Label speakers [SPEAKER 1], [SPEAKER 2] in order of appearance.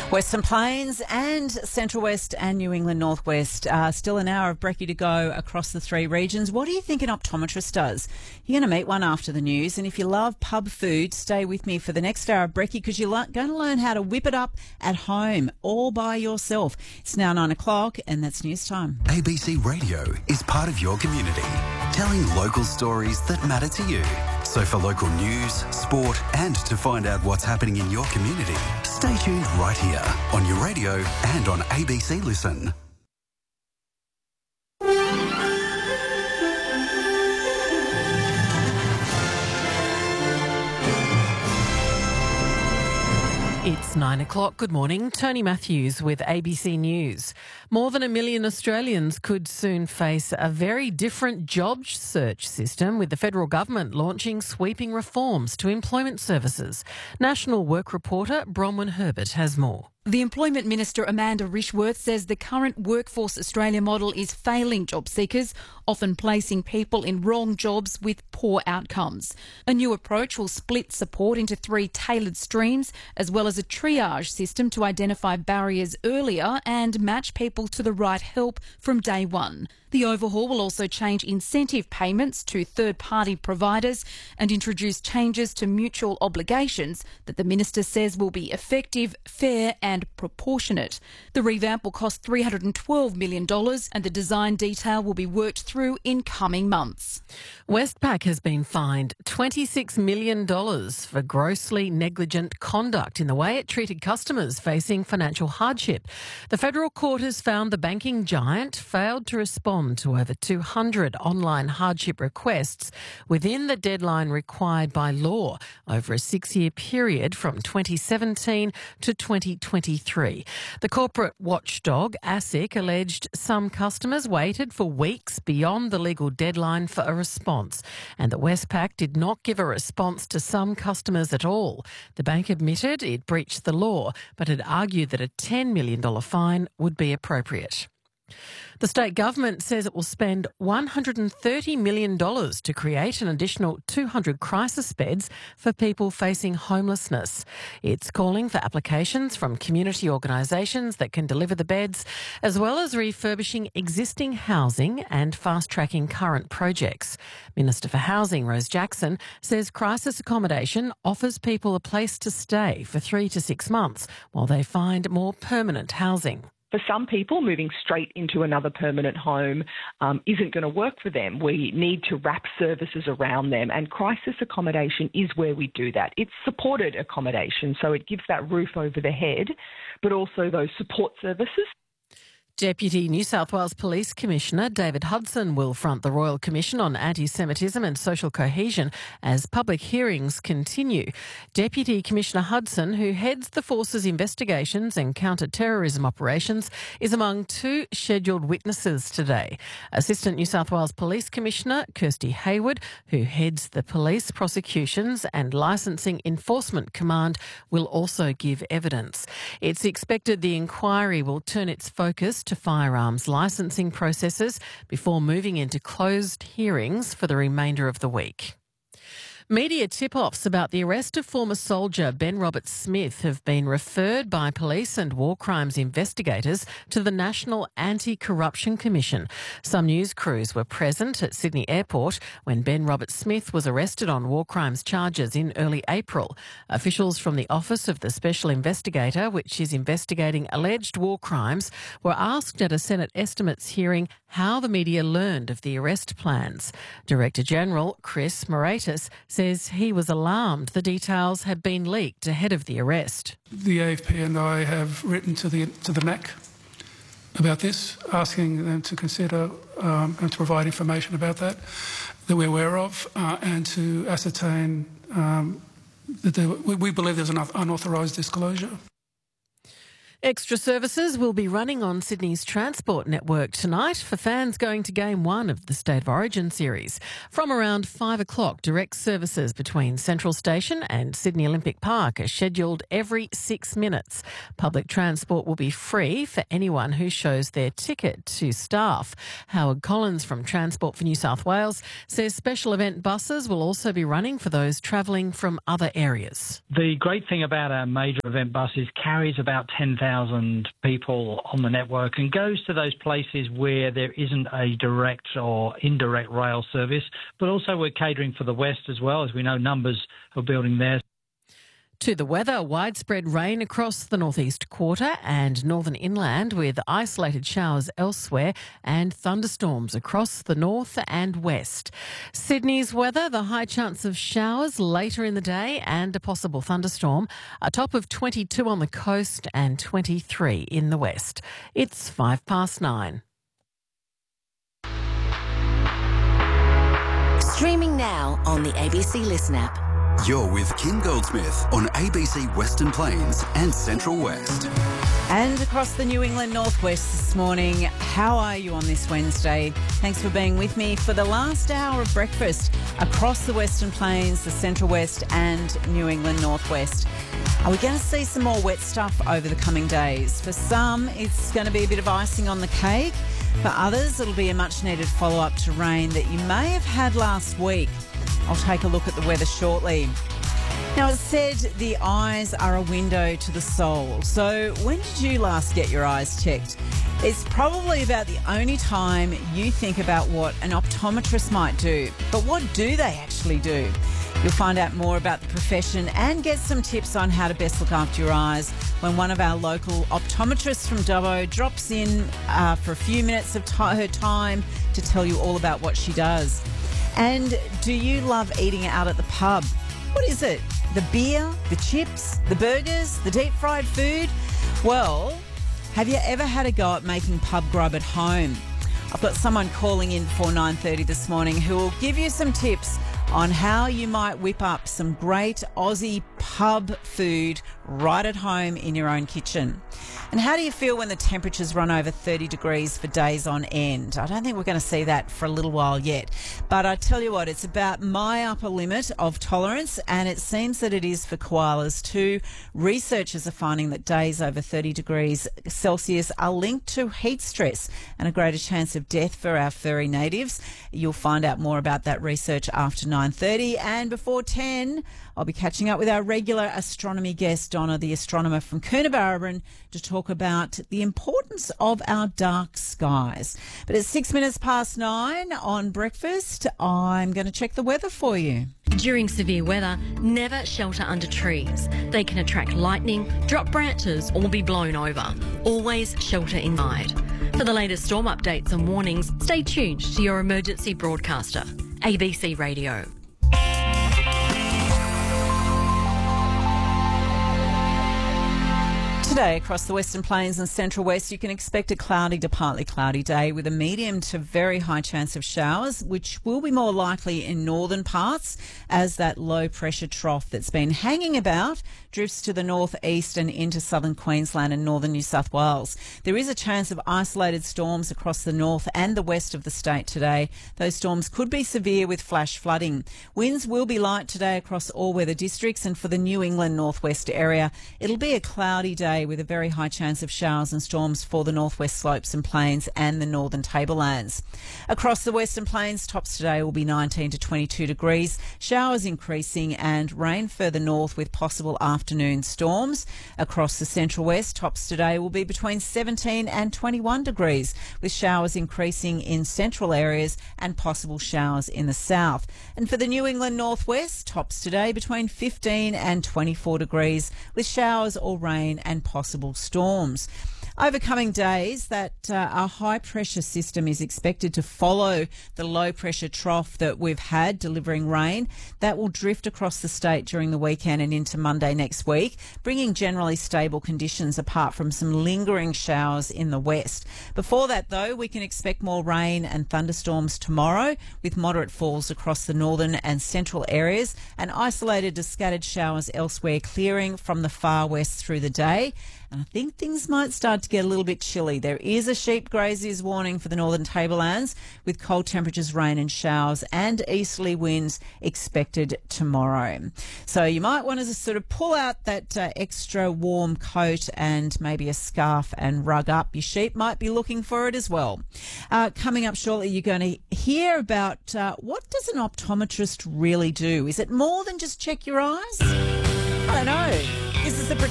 [SPEAKER 1] Western Plains and Central West and New England Northwest. Still an hour of brekkie to go across the three regions. What do you think an optometrist does? You're going to meet one after the news, and if you love pub food, stay with me for the next hour of brekkie because you're going to learn how to whip it up at home all by yourself. It's now 9 o'clock and that's news time.
[SPEAKER 2] ABC Radio is part of your community, telling local stories that matter to you. So for local news, sport and to find out what's happening in your community, stay tuned right here on your radio and on ABC Listen.
[SPEAKER 3] It's 9 o'clock. Good morning. Tony Matthews with ABC News. More than 1 million Australians could soon face a very different job search system with the federal government launching sweeping reforms to employment services. National Work reporter Bronwyn Herbert has more.
[SPEAKER 4] The Employment Minister Amanda Rishworth says the current Workforce Australia model is failing job seekers, often placing people in wrong jobs with poor outcomes. A new approach will split support into 3 tailored streams, as well as a triage system to identify barriers earlier and match people to the right help from day one. The overhaul will also change incentive payments to third-party providers and introduce changes to mutual obligations that the Minister says will be effective, fair and proportionate. The revamp will cost $312 million and the design detail will be worked through in coming months.
[SPEAKER 3] Westpac has been fined $26 million for grossly negligent conduct in the way it treated customers facing financial hardship. The federal court has found the banking giant failed to respond to over 200 online hardship requests within the deadline required by law over a 6-year period from 2017 to 2023. The corporate watchdog, ASIC, alleged some customers waited for weeks beyond the legal deadline for a response and that Westpac did not give a response to some customers at all. The bank admitted it breached the law but had argued that a $10 million fine would be appropriate. The state government says it will spend $130 million to create an additional 200 crisis beds for people facing homelessness. It's calling for applications from community organisations that can deliver the beds, as well as refurbishing existing housing and fast-tracking current projects. Minister for Housing, Rose Jackson, says crisis accommodation offers people a place to stay for 3 to 6 months while they find more permanent housing.
[SPEAKER 5] For some people, moving straight into another permanent home isn't going to work for them. We need to wrap services around them, and crisis accommodation is where we do that. It's supported accommodation, so it gives that roof over the head, but also those support services.
[SPEAKER 3] Deputy New South Wales Police Commissioner David Hudson will front the Royal Commission on Anti-Semitism and Social Cohesion as public hearings continue. Deputy Commissioner Hudson, who heads the force's investigations and counter-terrorism operations, is among 2 scheduled witnesses today. Assistant New South Wales Police Commissioner Kirsty Hayward, who heads the Police Prosecutions and Licensing Enforcement Command, will also give evidence. It's expected the inquiry will turn its focus to firearms licensing processes before moving into closed hearings for the remainder of the week. Media tip-offs about the arrest of former soldier Ben Roberts-Smith have been referred by police and war crimes investigators to the National Anti-Corruption Commission. Some news crews were present at Sydney Airport when Ben Roberts-Smith was arrested on war crimes charges in early April. Officials from the Office of the Special Investigator, which is investigating alleged war crimes, were asked at a Senate estimates hearing how the media learned of the arrest plans. Director General Chris Moratis says he was alarmed the details had been leaked ahead of the arrest.
[SPEAKER 6] The AFP and I have written to the NAC about this, asking them to consider and to provide information about that we're aware of, and to ascertain that we believe there's an unauthorised disclosure.
[SPEAKER 3] Extra services will be running on Sydney's transport network tonight for fans going to Game 1 of the State of Origin series. From around 5 o'clock, direct services between Central Station and Sydney Olympic Park are scheduled every 6 minutes. Public transport will be free for anyone who shows their ticket to staff. Howard Collins from Transport for New South Wales says special event buses will also be running for those travelling from other areas.
[SPEAKER 7] The great thing about our major event buses carries about 10,000 people on the network and goes to those places where there isn't a direct or indirect rail service, but also we're catering for the West as well, as we know numbers are building there.
[SPEAKER 3] To the weather, widespread rain across the northeast quarter and northern inland with isolated showers elsewhere and thunderstorms across the north and west. Sydney's weather, the high chance of showers later in the day and a possible thunderstorm, a top of 22 on the coast and 23 in the west. It's 9:05.
[SPEAKER 8] Streaming now on the ABC Listen app.
[SPEAKER 2] You're with Kim Goldsmith on ABC Western Plains and Central West.
[SPEAKER 1] And across the New England Northwest this morning, how are you on this Wednesday? Thanks for being with me for the last hour of breakfast across the Western Plains, the Central West and New England Northwest. Are we going to see some more wet stuff over the coming days? For some, it's going to be a bit of icing on the cake. For others, it'll be a much-needed follow-up to rain that you may have had last week. I'll take a look at the weather shortly. Now, it's said the eyes are a window to the soul. So when did you last get your eyes checked? It's probably about the only time you think about what an optometrist might do. But what do they actually do? You'll find out more about the profession and get some tips on how to best look after your eyes when one of our local optometrists from Dubbo drops in for a few minutes of her time to tell you all about what she does. And do you love eating out at the pub? What is it? The beer, the chips, the burgers, the deep fried food? Well, have you ever had a go at making pub grub at home? I've got someone calling in before 9:30 this morning who will give you some tips on how you might whip up some great Aussie pub food right at home in your own kitchen. And how do you feel when the temperatures run over 30 degrees for days on end? I don't think we're going to see that for a little while yet. But I tell you what, it's about my upper limit of tolerance, and it seems that it is for koalas too. Researchers are finding that days over 30 degrees Celsius are linked to heat stress and a greater chance of death for our furry natives. You'll find out more about that research after 9:30, and before 10, I'll be catching up with our regular astronomy guest, Donna, the astronomer from Coonabarabran, to talk about the importance of our dark skies. But at 9:06 on breakfast, I'm going to check the weather for you.
[SPEAKER 9] During severe weather, never shelter under trees. They can attract lightning, drop branches or be blown over. Always shelter inside. For the latest storm updates and warnings, stay tuned to your emergency broadcaster, ABC Radio.
[SPEAKER 1] Today, across the Western Plains and Central West, you can expect a cloudy to partly cloudy day with a medium to very high chance of showers, which will be more likely in northern parts as that low pressure trough that's been hanging about drifts to the northeast and into southern Queensland and northern New South Wales. There is a chance of isolated storms across the north and the west of the state today. Those storms could be severe with flash flooding. Winds will be light today across all weather districts, and for the New England northwest area, it'll be a cloudy day with a very high chance of showers and storms for the northwest slopes and plains and the northern tablelands. Across the Western Plains, tops today will be 19 to 22 degrees, showers increasing and rain further north with possible afternoon storms. Across the Central West, tops today will be between 17 and 21 degrees, with showers increasing in central areas and possible showers in the south. And for the New England Northwest, tops today between 15 and 24 degrees, with showers or rain and possible storms. Over coming days, that our high pressure system is expected to follow the low pressure trough that we've had delivering rain. That will drift across the state during the weekend and into Monday next week, bringing generally stable conditions apart from some lingering showers in the west. Before that, though, we can expect more rain and thunderstorms tomorrow, with moderate falls across the northern and central areas and isolated to scattered showers elsewhere, clearing from the far west through the day. And I think things might start to get a little bit chilly. There is a sheep graziers warning for the northern tablelands, with cold temperatures, rain and showers and easterly winds expected tomorrow. So you might want to sort of pull out that extra warm coat and maybe a scarf and rug up. Your sheep might be looking for it as well. Coming up shortly, you're going to hear about what does an optometrist really do? Is it more than just check your eyes? I don't know. This is the